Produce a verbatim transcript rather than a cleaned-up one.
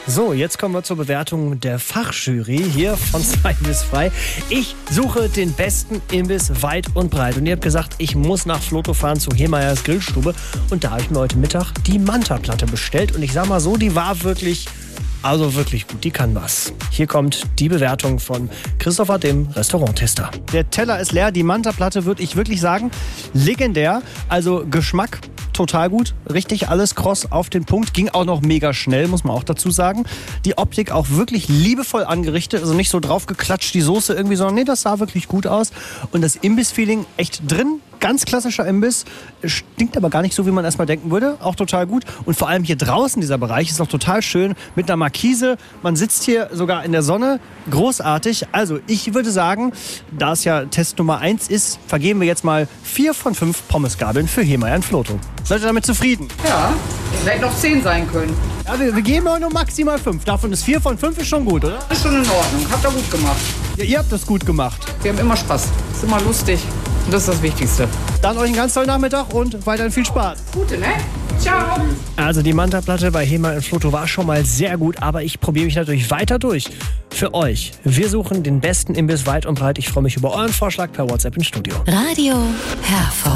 So, jetzt kommen wir zur Bewertung der Fachjury hier von zwei bis frei. Ich suche den besten Imbiss weit und breit. Und ihr habt gesagt, ich muss nach Floto fahren zu Hemeyers Grillstube. Und da habe ich mir heute Mittag die Manta-Platte bestellt. Und ich sag mal so, die war wirklich, also wirklich gut. Die kann was. Hier kommt die Bewertung von Christopher, dem Restauranttester. Der Teller ist leer. Die Manta-Platte würde ich wirklich sagen, legendär. Also Geschmack total gut, richtig alles kross auf den Punkt, ging auch noch mega schnell, muss man auch dazu sagen. Die Optik auch wirklich liebevoll angerichtet, also nicht so draufgeklatscht die Soße irgendwie, sondern nee, das sah wirklich gut aus. Und das Imbiss-Feeling echt drin, ganz klassischer Imbiss, stinkt aber gar nicht so, wie man erstmal denken würde, auch total gut. Und vor allem hier draußen, dieser Bereich, ist auch total schön mit einer Markise. Man sitzt hier sogar in der Sonne, großartig. Also ich würde sagen, da es ja Test Nummer eins ist, vergeben wir jetzt mal vier von fünf Pommesgabeln für Hemeyer in Floto. Seid ihr damit zufrieden? Ja, vielleicht noch zehn sein können. Ja, wir, wir geben auch nur maximal fünf. Davon ist vier von fünf ist schon gut, oder? Ist schon in Ordnung. Habt ihr gut gemacht. Ja, ihr habt das gut gemacht. Wir haben immer Spaß. Ist immer lustig. Und das ist das Wichtigste. Dann euch einen ganz tollen Nachmittag und weiterhin viel Spaß. Gute, ne? Ciao. Also die Manta-Platte bei Hemeyer in Floto war schon mal sehr gut, aber ich probiere mich natürlich weiter durch. Für euch. Wir suchen den besten Imbiss weit und breit. Ich freue mich über euren Vorschlag per WhatsApp ins Studio. Radio Herford.